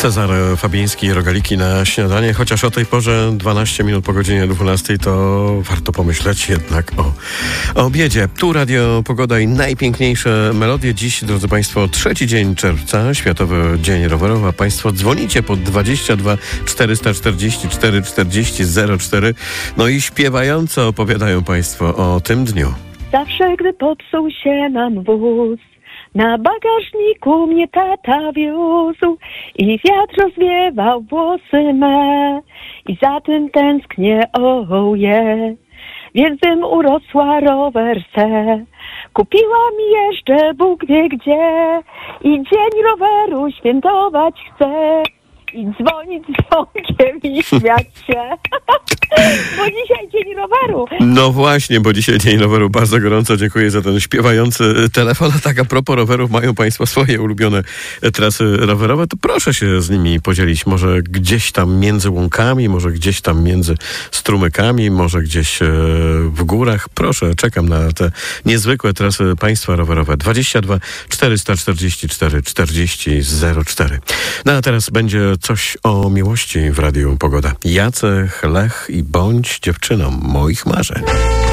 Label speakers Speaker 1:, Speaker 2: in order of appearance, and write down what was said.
Speaker 1: Cezar Fabiński, rogaliki na śniadanie, chociaż o tej porze 12 minut po godzinie 12 to warto pomyśleć jednak o obiedzie. Tu Radio Pogoda i najpiękniejsze melodie. Dziś, drodzy Państwo, 3 dzień czerwca, Światowy Dzień Rowerowy, a Państwo dzwonicie pod 22 444 40 04, no i śpiewająco opowiadają Państwo o tym dniu.
Speaker 2: Zawsze, gdy popsuł się nam wóz, na bagażniku mnie tata wiózł i wiatr rozwiewał włosy me i za tym tęsknię, więc bym urosła rower se. Kupiłam jeszcze Bóg wie gdzie i dzień roweru świętować chcę. I dzwonić dzwonkiem i śmiać się. Bo dzisiaj dzień roweru.
Speaker 1: No właśnie, bo dzisiaj dzień roweru. Bardzo gorąco dziękuję za ten śpiewający telefon. A tak a propos rowerów, mają Państwo swoje ulubione trasy rowerowe, to proszę się z nimi podzielić. Może gdzieś tam między łąkami, może gdzieś tam między strumykami, może gdzieś w górach. Proszę, czekam na te niezwykłe trasy Państwa rowerowe. 22 444 40 04. No a teraz będzie coś o miłości w Radiu Pogoda. Jacek, Lech i bądź dziewczyną moich marzeń.